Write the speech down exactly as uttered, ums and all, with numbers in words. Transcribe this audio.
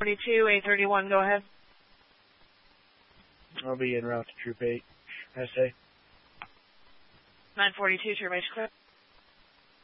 forty-two, eight thirty-one, go ahead. I'll be en route to Troop eight. S A. nine forty-two, Troop H, clear.